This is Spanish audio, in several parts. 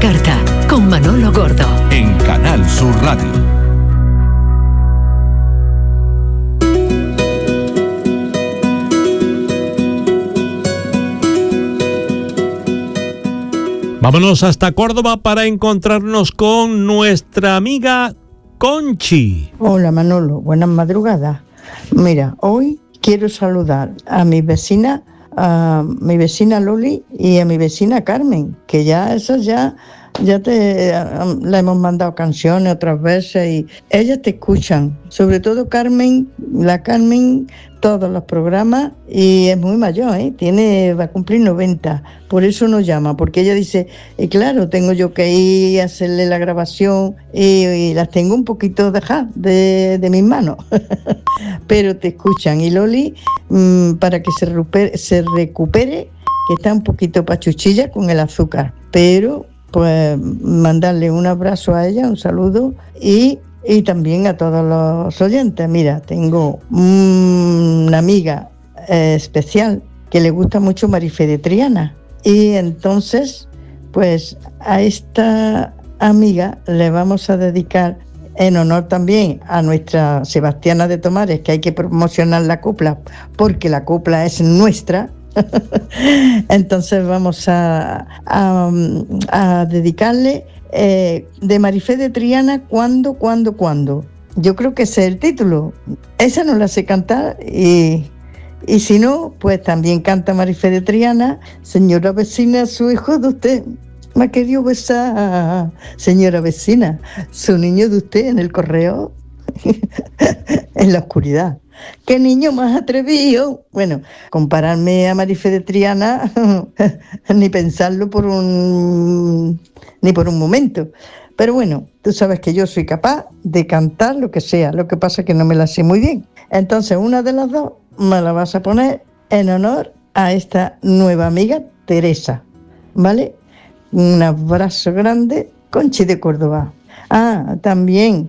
carta, con Manolo Gordo. En Canal Sur Radio. Vámonos hasta Córdoba para encontrarnos con nuestra amiga Conchi. Hola Manolo, buenas madrugadas. Mira, hoy quiero saludar a mi vecina Loli y a mi vecina Carmen, que ya la hemos mandado canciones otras veces y ellas te escuchan, sobre todo Carmen, todos los programas, y es muy mayor, va a cumplir 90, por eso nos llama, porque ella dice, claro, tengo yo que ir a hacerle la grabación y las tengo un poquito dejadas de mis manos, pero te escuchan. Y Loli, para que se recupere, que está un poquito pachuchilla con el azúcar, pero pues mandarle un abrazo a ella, un saludo y también a todos los oyentes. Mira, tengo una amiga especial que le gusta mucho Marifé de Triana, y entonces pues a esta amiga le vamos a dedicar, en honor también a nuestra Sebastiana de Tomares, que hay que promocionar la copla porque la copla es nuestra. Entonces vamos a dedicarle de Marifé de Triana, ¿Cuándo? Yo creo que ese es el título. Esa no la sé cantar y si no, pues también canta Marifé de Triana. Señora vecina, su hijo de usted me ha querido besar. Señora vecina, su niño de usted en el correo en la oscuridad. ¡Qué niño más atrevido! Bueno, compararme a Marifé de Triana, ni pensarlo ni por un momento. Pero bueno, tú sabes que yo soy capaz de cantar lo que sea, lo que pasa es que no me la sé muy bien. Entonces, una de las dos me la vas a poner en honor a esta nueva amiga, Teresa, ¿vale? Un abrazo grande, Conchi de Córdoba. También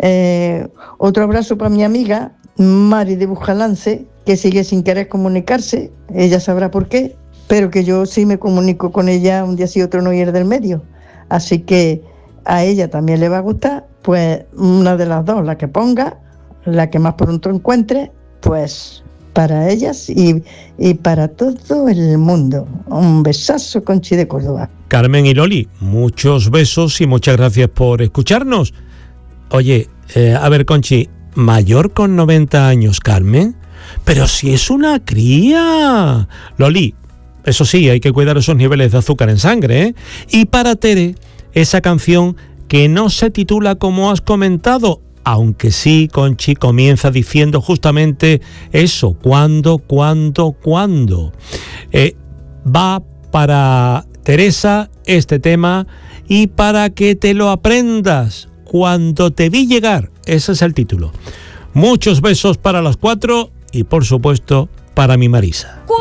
otro abrazo para mi amiga Mari de Bujalance, que sigue sin querer comunicarse, ella sabrá por qué, pero que yo sí me comunico con ella un día sí, otro no, y el del medio. Así que a ella también le va a gustar, pues una de las dos, la que ponga, la que más pronto encuentre, pues para ellas y para todo el mundo. Un besazo, Conchi de Córdoba. Carmen y Loli, muchos besos y muchas gracias por escucharnos. Oye, a ver, Conchi, mayor con 90 años, Carmen, pero si es una cría. Loli, eso sí, hay que cuidar esos niveles de azúcar en sangre, ¿eh? Y para Tere, esa canción que no se titula como has comentado, aunque sí, Conchi comienza diciendo justamente eso, ¿cuándo? Va para Teresa este tema, y para que te lo aprendas, Cuando te vi llegar, ese es el título. Muchos besos para las 4 y por supuesto para mi Marisa.